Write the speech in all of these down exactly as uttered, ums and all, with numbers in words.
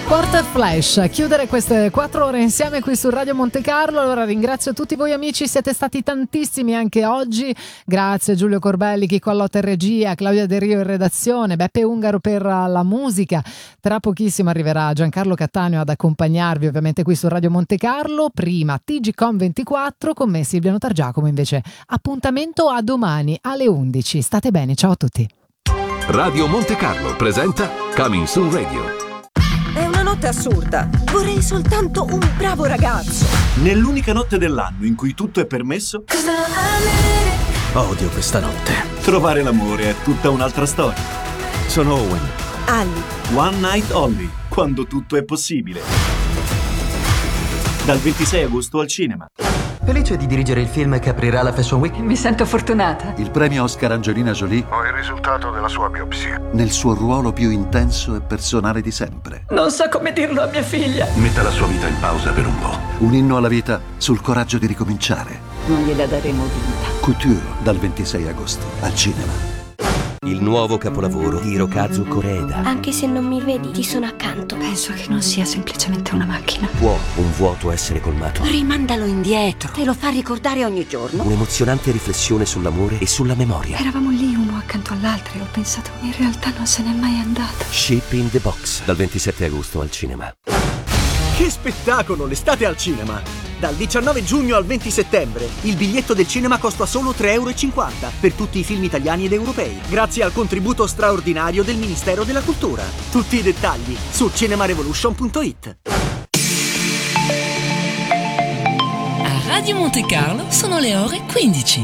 Sport Flash, chiudere queste quattro ore insieme qui su Radio Monte Carlo. Allora ringrazio tutti voi amici, siete stati tantissimi anche oggi. Grazie Giulio Corbelli, Chico Allotta in regia, Claudia De Rio in redazione, Beppe Ungaro per la musica. Tra pochissimo arriverà Giancarlo Cattaneo ad accompagnarvi ovviamente qui su Radio Monte Carlo. Prima T G Com ventiquattro con me Silvia Notargiacomo. Invece appuntamento a domani alle undici. State bene, ciao a tutti. Radio Monte Carlo presenta Coming Soon Radio. È una notte assurda. Vorrei soltanto un bravo ragazzo. Nell'unica notte dell'anno in cui tutto è permesso. Odio questa notte. Trovare l'amore è tutta un'altra storia. Sono Owen. Ali. One Night Only, quando tutto è possibile. Dal ventisei agosto al cinema. Felice di dirigere il film che aprirà la Fashion Week. Mi sento fortunata. Il premio Oscar Angelina Jolie. Ho il risultato della sua biopsia. Nel suo ruolo più intenso e personale di sempre. Non so come dirlo a mia figlia. Metta la sua vita in pausa per un po'. Un inno alla vita sul coraggio di ricominciare. Non gliela daremo vinta. Couture, dal ventisei agosto al cinema. Il nuovo capolavoro di Hirokazu Koreeda. Anche se non mi vedi, ti sono accanto. Penso che non sia semplicemente una macchina. Può un vuoto essere colmato? Rimandalo indietro. Te lo fa ricordare ogni giorno. Un'emozionante riflessione sull'amore e sulla memoria. Eravamo lì uno accanto all'altro e ho pensato, in realtà non se n'è mai andata. Ship in the Box, dal ventisette agosto al cinema. Che spettacolo, l'estate al cinema! Dal diciannove giugno al venti settembre, il biglietto del cinema costa solo tre e cinquanta euro per tutti i film italiani ed europei, grazie al contributo straordinario del Ministero della Cultura. Tutti i dettagli su cinemarevolution punto it. A Radio Monte Carlo sono le ore quindici.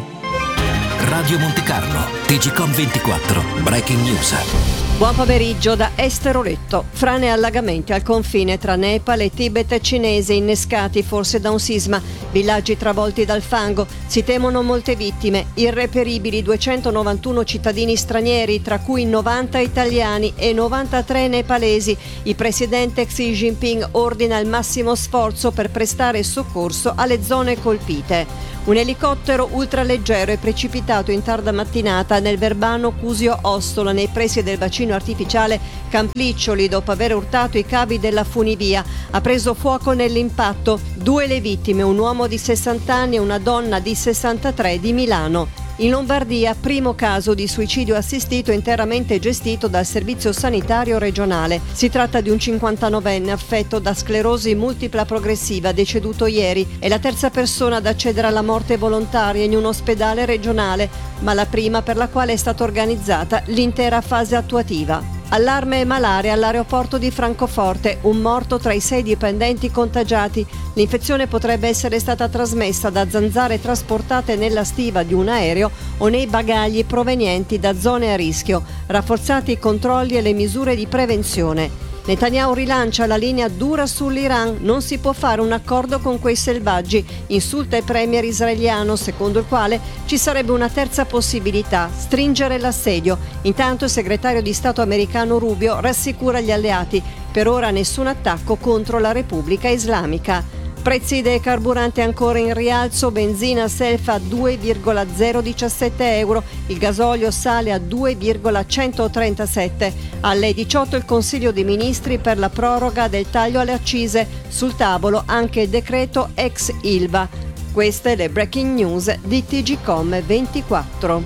Radio Monte Carlo, T G Com ventiquattro, Breaking News. Buon pomeriggio da Esteroletto. Frane e allagamenti al confine tra Nepal e Tibet cinese innescati forse da un sisma. Villaggi travolti dal fango. Si temono molte vittime. Irreperibili duecentonovantuno cittadini stranieri, tra cui novanta italiani e novantatré nepalesi. Il presidente Xi Jinping ordina il massimo sforzo per prestare soccorso alle zone colpite. Un elicottero ultraleggero è precipitato in tarda mattinata nel Verbano Cusio Ostola, nei pressi del bacino artificiale Campliccioli, dopo aver urtato i cavi della funivia. Ha preso fuoco nell'impatto. Due le vittime, un uomo di sessanta anni e una donna di sessantatré di Milano. In Lombardia, primo caso di suicidio assistito interamente gestito dal Servizio Sanitario Regionale. Si tratta di un cinquantanovenne affetto da sclerosi multipla progressiva, deceduto ieri. È la terza persona ad accedere alla morte volontaria in un ospedale regionale, ma la prima per la quale è stata organizzata l'intera fase attuativa. Allarme e malaria all'aeroporto di Francoforte, un morto tra i sei dipendenti contagiati. L'infezione potrebbe essere stata trasmessa da zanzare trasportate nella stiva di un aereo o nei bagagli provenienti da zone a rischio. Rafforzati i controlli e le misure di prevenzione. Netanyahu rilancia la linea dura sull'Iran, non si può fare un accordo con quei selvaggi, insulta il premier israeliano secondo il quale ci sarebbe una terza possibilità, stringere l'assedio. Intanto il segretario di Stato americano Rubio rassicura gli alleati, per ora nessun attacco contro la Repubblica Islamica. Prezzi dei carburanti ancora in rialzo, benzina self a due virgola zero diciassette euro, il gasolio sale a due virgola centotrentasette. Alle diciotto il Consiglio dei Ministri per la proroga del taglio alle accise, sul tavolo anche il decreto ex Ilva. Queste le breaking news di T G Com ventiquattro.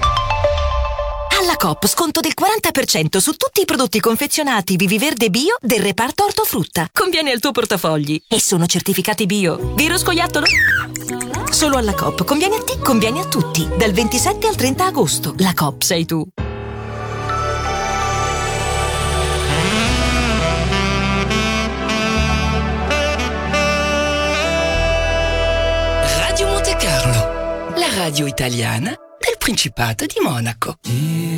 Alla Coop sconto del quaranta per cento su tutti i prodotti confezionati Viviverde Bio del reparto ortofrutta. Conviene al tuo portafogli e sono certificati bio. Vero scoiattolo? Solo alla Coop. Conviene a te, conviene a tutti. Dal ventisette al trenta agosto. La Coop sei tu. Radio Monte Carlo, la radio italiana del Principato di Monaco.